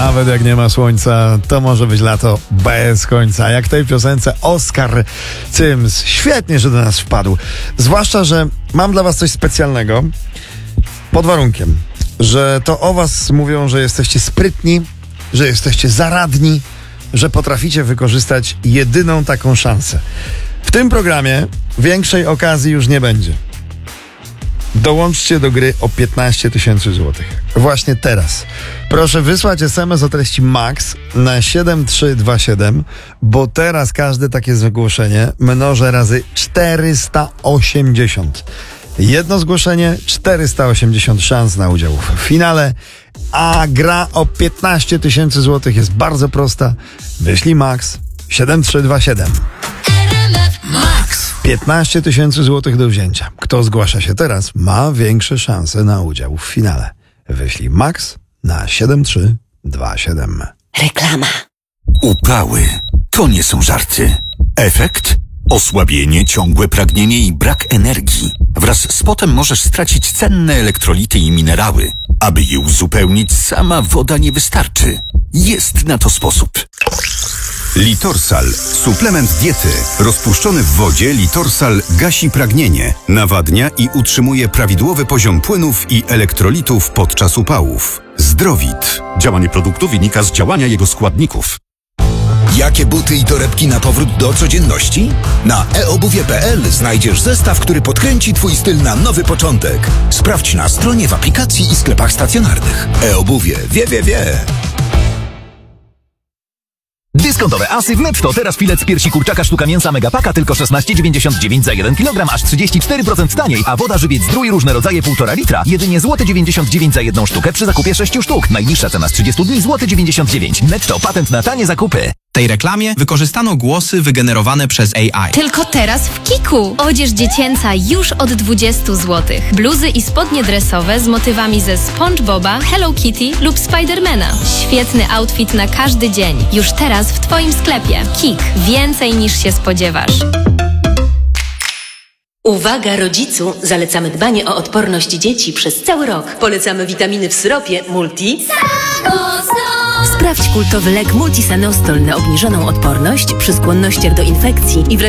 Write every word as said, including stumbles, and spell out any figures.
Nawet jak nie ma słońca, to może być lato bez końca. Jak w tej piosence Oskar Cyms. Świetnie, że do nas wpadł. Zwłaszcza, że mam dla was coś specjalnego. Pod warunkiem, że to o was mówią, że jesteście sprytni, że jesteście zaradni, że potraficie wykorzystać jedyną taką szansę. W tym programie większej okazji już nie będzie. Dołączcie do gry o piętnaście tysięcy złotych. Właśnie teraz. Proszę wysłać es em es o treści MAX na siedem trzy dwa siedem, bo teraz każde takie zgłoszenie mnożę razy czterysta osiemdziesiąt. Jedno zgłoszenie, czterysta osiemdziesiąt szans na udział w finale, a gra o piętnaście tysięcy złotych jest bardzo prosta. Wyślij MAX siedem trzy dwa siedem. Max. piętnaście tysięcy złotych do wzięcia. Kto zgłasza się teraz, ma większe szanse na udział w finale. Wyślij MAX na siedem trzy dwa siedem. Reklama. Uprały to nie są żarty. Efekt? Osłabienie, ciągłe pragnienie i brak energii. Wraz z potem możesz stracić cenne elektrolity i minerały. Aby je uzupełnić, sama woda nie wystarczy. Jest na to sposób. Litorsal. Suplement diety. Rozpuszczony w wodzie Litorsal gasi pragnienie, nawadnia i utrzymuje prawidłowy poziom płynów i elektrolitów podczas upałów. Zdrowit. Działanie produktu wynika z działania jego składników. Jakie buty i torebki na powrót do codzienności? Na e obuwie kropka pe el znajdziesz zestaw, który podkręci twój styl na nowy początek. Sprawdź na stronie, w aplikacji i sklepach stacjonarnych. E-obuwie. Wie, wie, wie. Dyskontowe asy w Netto. Teraz filet z piersi kurczaka sztuka mięsa Megapaka tylko szesnaście dziewięćdziesiąt dziewięć za jeden kilogram, aż trzydzieści cztery procent taniej, a woda żywiec Zdrój różne rodzaje półtora litra jedynie złote dziewięćdziesiąt dziewięć za jedną sztukę przy zakupie sześciu sztuk. Najniższa cena z trzydziestu dni złote dziewięćdziesiąt dziewięć. Netto, patent na tanie zakupy. W tej reklamie wykorzystano głosy wygenerowane przez A I. Tylko teraz w Kiku. Odzież dziecięca już od dwudziestu złotych. Bluzy i spodnie dresowe z motywami ze SpongeBoba, Hello Kitty lub Spidermana. Świetny outfit na każdy dzień. Już teraz w twoim sklepie. Kik. Więcej niż się spodziewasz. Uwaga rodzicu! Zalecamy dbanie o odporność dzieci przez cały rok. Polecamy witaminy w syropie Multi. Sprawdź kultowy lek Multisanostol na obniżoną odporność przy skłonnościach do infekcji i w